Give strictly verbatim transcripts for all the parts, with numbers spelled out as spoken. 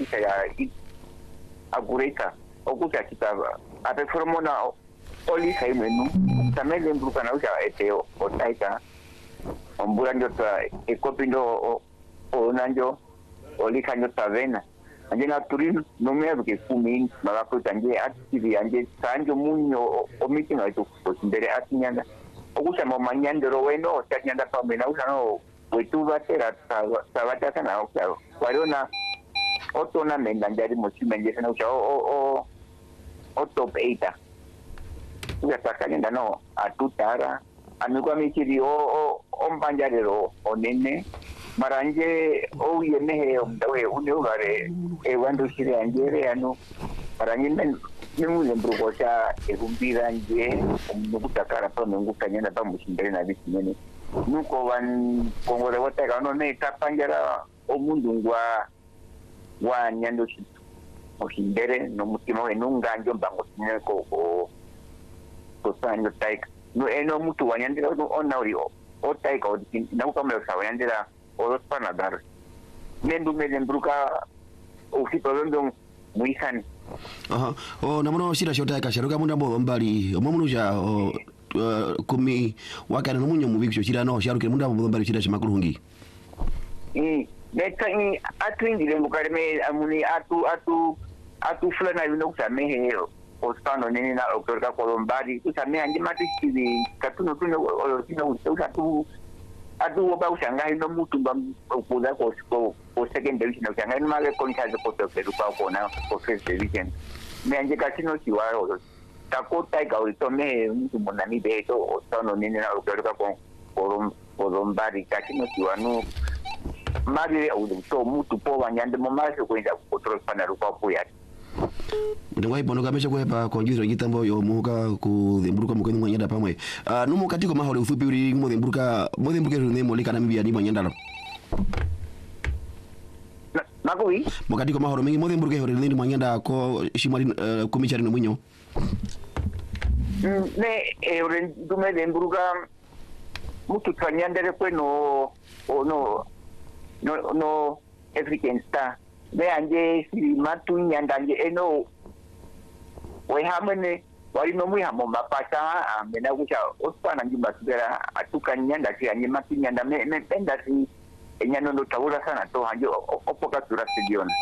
kisa ya agureka okuta kitaba ate formona oli saimenu tamele mbruka na uja eteo otaika ombura njota ekopindo onanjo oli kanyo tavena anje na turin no me abuke kumi mala ko tanje activi anje sanjo munyo o meeting aito ko ndere atinyanda okusa mo manyandero weno tanyanda pa mena usa no wetu batera tabata kana okao warona otona mendangari mochimenje sana usa o o o top eight ya takanyanda no atutara amigwa michiri o o ombanjarero onene maranje o yene he omdawe unogare e wando shire anjere ano maranje men nimu mbruko cha egumbira nje omukutakara pa ngukanyana pa mushindere na bisimene nuko wan kongore wata kano ne tapanjara omundu ngwa wa nyando mushindere no mutimo enunga njo mbango sinye ko ko ko sanyo taika no eno mutu wanyandira ona ori o taika o na ukamela sawa yandira oros panadar mendu melen bruka o fitolendo muihan aha o namuno shira shota ka sharuka munda mo mbali o mamuno ja o kumi wakana no munyo mubikisho shira no sharuka munda mo mbali shira shimakurungi eh neka ni atwindire mukarme amuni atu atu atu fulana yuno kusame he o stano nene na okorka kolombari kusame anje matishi katuno tuno o tino usatu adu oba usanga ino mutu ba okuda ko ko ko second division usanga ino male konka de poto peru pa ko na ko first division me anje kasino siwa o takota ga o tome mutu monani beto o stano nene na okorka ko kolom kolombari kasino siwa no mali o to mutu po wanyande mo mali ko inda ko tro pana ru pa puya ndwa ipono kamesha kwepa konjiro gitambo yo muka ku dhimburuka mukeni mwanyanda pamwe uh, numu katiko mahole ufupi uri mo dhimburuka mo dhimburuka rune mo lika na mibia ni mwanyanda lo makui mo katiko mahole mengi mo dhimburuka hore ni mwanyanda ko shimali uh, kumichari no mwinyo ne e ore dume dhimburuka mutu kanyandere kwe no no no no African Star me anje si matu nyanda anje eno we hamene wali no mwi hamo mapata amena kucha osana njimba sugera atuka nyanda si anje matu nyanda me me penda si enyano ndo tawura sana to hanje opoka sura sidiona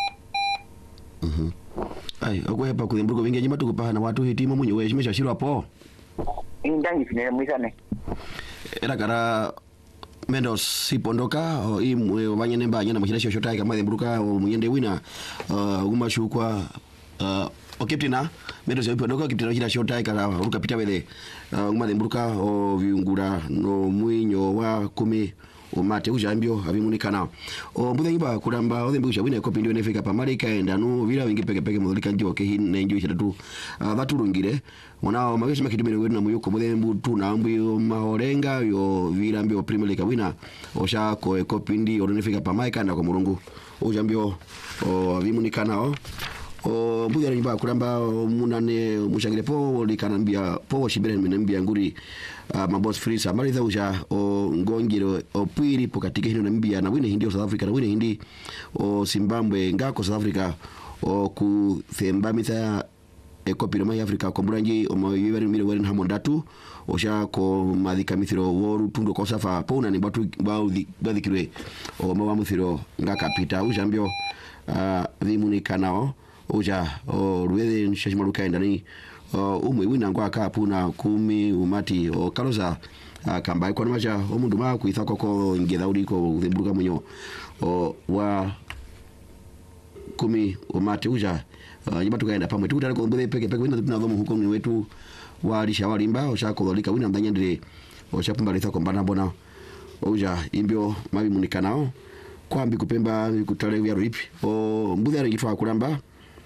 mhm ai okwepa kudhimburuka vingi nyima tukupaha na watu hitimo munyo we shimesha shiro hapo indangi finene mwisane era kara Mendos sipondoka o imwe wanyene mbanya na mashira shota kama dhimburuka o munyende wina uh, umashukwa uh, o captaina Mendos sipondoka captaina shira shota kala ruka pita wele uh, uma dhimburuka o viungura no mwinyo wa kumi o mate ujambio abimunikana o mbudhe ngiba kuramba o dhimburuka wina ko pindio nefika pa marika enda no vira wingi peke peke mudhulika ndio ke hin na ndio shatu uh, baturungire mwana mageshi makidimene wena muyuko mudhe mbutu na mbio mahorenga yo vira mbio Premier League wina osha ko ekopindi oronefika pa maika na ko murungu ujambio o abimunikana o o mbudhe ngiba kuramba munane mushangire po likanambia po shibere mbia nguri uh, mabos free samari za uja o ngongiro o pwiri po katika hino nambia na wine hindi o South Africa na wine hindi o Zimbabwe ngako South Africa o ku thembamisa ekopiro mai Africa ko murangi o mayibere mire weren hamondatu osha ko madika mithiro woru tundo ko safa pona ni batu baudhi badhikire o mawamuthiro ngaka pita ujambio uh, vimunikanao uja o ruwede shashmaruka ndani uh, umwe wina ngwa kapuna kumi umati o kaloza uh, kambai kwa macha omundu ma kuithako ko ngedhauri ko dhimburuka munyo o wa kumi umati uja uh, yibatu kaenda pamwe tukutana ko mbele peke peke wina tunadhomo huko ni wetu walisha walimba oshako dholika wina ndanyandire oshapumba lithako mbana bona uja imbio mabi munikanao kwambi kupemba kutale ya ripi o mbudhi arigitwa kuramba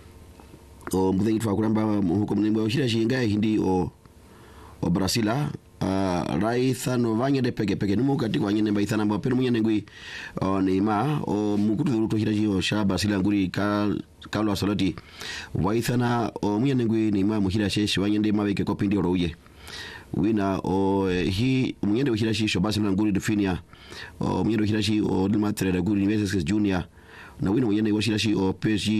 o mbudhi arigitwa kuramba huko mnembe oshira shinga hindi o o Brasila uh, raitha no vanya de pege pege numu katika wanyene mbaitha namba pero mwenye ngui o Neymar o mukutu dhuruto hiraji o sha Brasila nguri ka Carlo Ancelotti waithana o mwenye ngui Neymar muhira sheshi wanyende maweke kopindi oro uye wina o hi mwenye ngui hirashi Barcelona nguri Definia o mwenye ngui hirashi o Di Matteo nguri Vinicius Junior na wina mwenye ngui hirashi o P S G